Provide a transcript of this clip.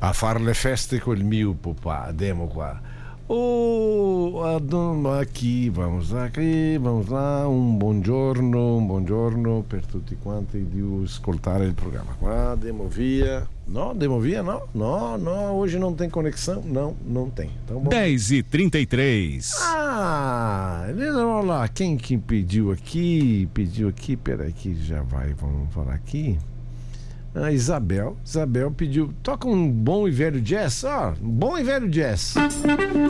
a fare le feste col mio papà, andiamo qua. Aqui, vamos lá, un buongiorno per tutti quanti di ascoltare il programma. Qua, andiamo via. No, hoje não tem conexão, não tem. Então, 10h33. Olha lá, quem que pediu aqui, peraí que já vai, vamos falar aqui. Isabel pediu, toca um bom e velho jazz, bom e velho jazz.